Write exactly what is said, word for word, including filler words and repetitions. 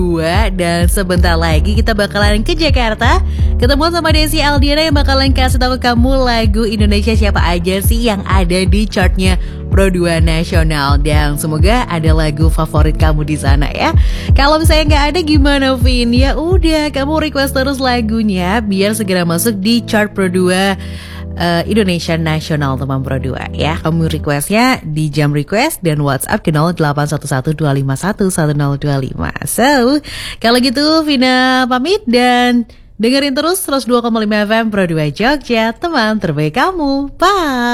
Dan sebentar lagi kita bakalan ke Jakarta, ketemu sama Desi Aldiana yang bakalan kasih tahu kamu lagu Indonesia siapa aja sih yang ada di chartnya Pro dua Nasional. Dan semoga ada lagu favorit kamu di sana ya. Kalau misalnya nggak ada gimana Vin? Ya udah, kamu request terus lagunya biar segera masuk di chart Pro dua Uh, Indonesia Nasional teman Pro dua ya. Kamu requestnya di jam request dan WhatsApp ke nol delapan satu satu dua lima satu satu nol dua lima. So, kalau gitu Vina pamit dan dengerin terus seratus dua koma lima F M Pro dua Jogja, teman terbaik kamu. Bye.